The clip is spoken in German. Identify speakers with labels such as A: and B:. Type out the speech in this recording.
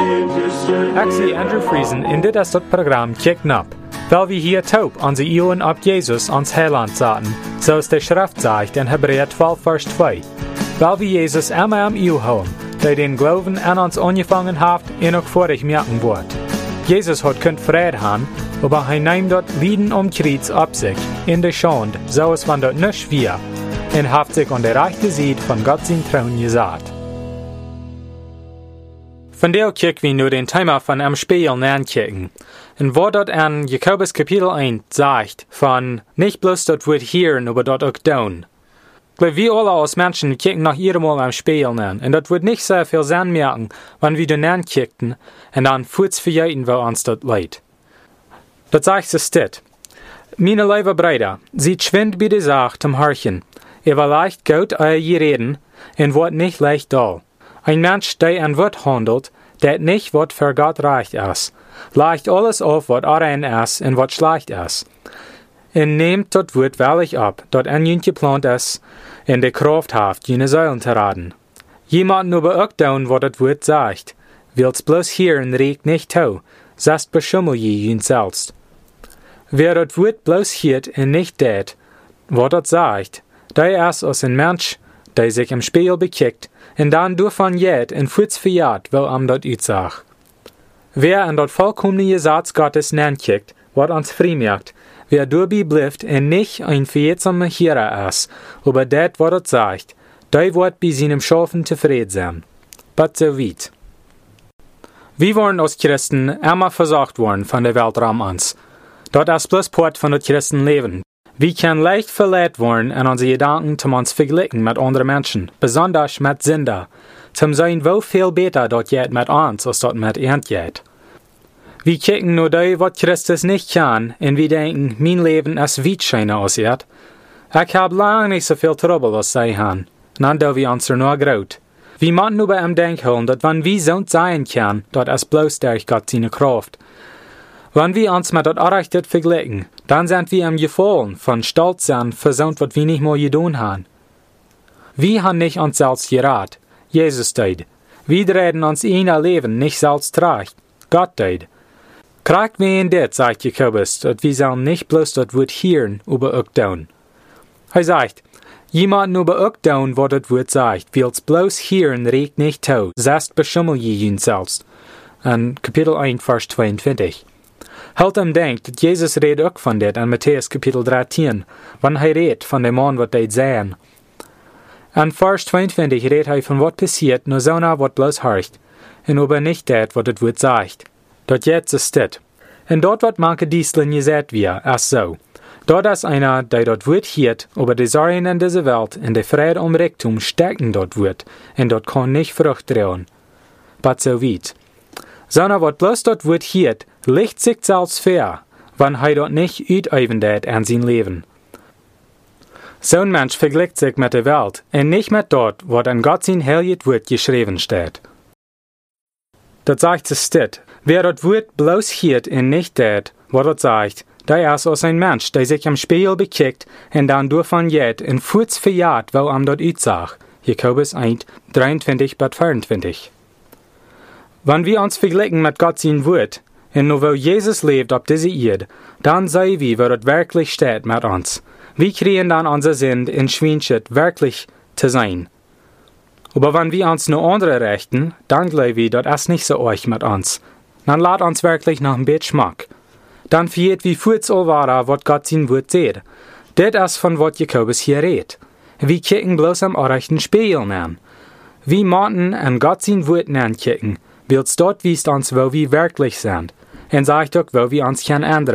A: Ik zie Andrew Friesen in dit is het programma Kicken Up, weil wir hier taub onze Ohren op Jesus ons Heiland zaten, zoals de Schrift zegt in Hebräer 12 vers 2. Weil wir Jesus immer am Ohr haben, der den Glauben an uns angefangen hat und auch vor dich merken wird. Jesus hat kunt Frieden haben, aber hij nimmt dort Lieden Kreuz op sich, in der Schande, so es van dort nicht wir, und hat sich an der rechten Seite von Gott sein Thron gesagt. Von der kijken wir nur den Thema von am Spiel aankijken. Und wo dort an Jakobus Kapitel 1 sagt, von nicht bloß dort wird hören, aber dort auch tun. Wir alle als Menschen kijken noch jedemaal am Spiel an, und dort wird nicht sehr viel Sinn merken, wenn wir den ankijken, und dann kurz verjeten, wo uns dort leid. Dort sagt es dit. Meine liebe Brüder, seid schwind bei der Sache zum Horchen. Ihr war leicht gut euer Reden, und wird nicht leicht dull. Ein Mensch, der an Wort handelt, der nicht wat für Gott recht ist, leicht alles auf, wat rein ist und wat schlecht ist. Und nehmt dort Wort wahrlich ab, dort an jün geplant ist, in der Kraft haft, jene Säulen zu raten. Jemand aber auch tun, wat das Wort sagt. Willst bloß hören, regt nicht tau, sonst beschummel je jün selbst. Wer das Wort bloß hört und nicht tät, wat das sagt, der ist als ein Mensch, der sich im Spiegel bekickt, und dann davon jet und kurz verjagt, wo am dort uitsag. Wer an dort vollkommene Satz Gottes nankickt, wat uns frei merkt, wer dabei bleibt und nicht ein verjetsamer Hörer ist, aber das, was er sagt, der wird bei seinem Schaffen zufrieden sein. But so weit. Wir waren als Christen immer versorgt worden von der Weltraum ans. Dort ist bloß Port von das Christenleben. Wir können leicht verletzt werden an unsere Gedanken zum uns vergleichen mit anderen Menschen, besonders mit Sünder, zum sein wo viel besser dort geht mit uns, als dort mit ihnen geht. Wir kicken nur da, was Christus nicht kann, und wir denken, mein Leben ist weit schöner als ihr. Ich habe lange nicht so viel Trouble als sie haben, dann da wir uns nur graut. Wir müssen nur bei ihm denken, dass wenn wir so sein können, dort ist bloß durch Gott seine Kraft. Wenn wir uns mit das Erreichte vergleichen, dann sind wir im Gefallen von Stolz sein für so, was wir nicht mehr getan haben. Wir haben nicht uns selbst gerat. Jesus tut. Wir reden uns in ein Leben nicht selbst tragt. Gott tut. Kriegt wir in das, sagt Jakobus, dass wir sollen nicht bloß das Wort hören, aber auch tun. Er sagt, jemand aber auch tun, was das Wort sagt, will's bloß hören, regt nicht tau, sonst beschummel je ihn selbst. In Kapitel 1, Vers 22. Halt denkt, dass Jesus redet auch von das in Matthäus Kapitel 13, wenn er redet von dem Mann, was er sehen. In Vers 22 redet er von was passiert, nur so nah, was bloß horcht, und aber nicht das, was das Wort sagt. Dort jetzt ist das. Und dort wird manche Dieseln gesagt wir, als so. Dort ist einer, der dort Wort hört, aber die Sorgen in dieser Welt, in der Friede und Reichtum stecken dort wird, und dort kann nicht Frucht trauen. But so weit. Sondern was bloß dort Wort hört, liegt sich selbst fair, wenn er dort nicht üben wird an sein Leben. So ein Mensch vergleicht sich mit der Welt und nicht mit dort, was an Gott sein heiliges Wort geschrieben steht. Das sagt es dit, wer dort Wort bloß hört und nicht tät, was das sagt, der ist als ein Mensch, der sich am Spiegel bekickt und dann davon geht und kurz verjagt, wo am dort uitsag. Jakobus 1, 23-24. Wenn wir uns vergleichen mit Gott sein Wort, und nur wo Jesus lebt auf dieser Erde, dann sehen wir, wo das wirklich steht mit uns. Wir kriegen dann unser Sinn in Schweinschritt wirklich zu sein. Aber wenn wir uns nur andere rechten, dann glauben wir, das ist nicht so euch mit uns. Dann lad uns wirklich nach dem Bett Schmack. Dann vergeht wie kurz allwara, was Gott sein Wort seht. Das ist von was Jakobus hier redet. Wir kicken bloß am rechten Spiegel an. Wir müssen an Gott sein Wort ankicken, weil dort wisst uns, wo wir wirklich sind. Und sagt auch, wo wir uns ändern.